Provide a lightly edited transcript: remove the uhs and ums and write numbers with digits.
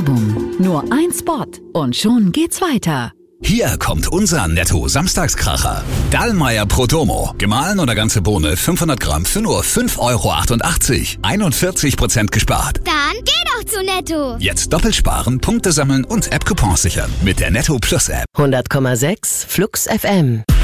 Werbung. Nur ein Spot und schon geht's weiter. Hier kommt unser Netto-Samstagskracher. Dallmayr Prodomo. Gemahlen oder ganze Bohne 500 Gramm für nur 5,88 €. 41% gespart. Dann geh doch zu Netto. Jetzt doppelt sparen, Punkte sammeln und App-Coupons sichern. Mit der Netto Plus App. 100,6 Flux FM.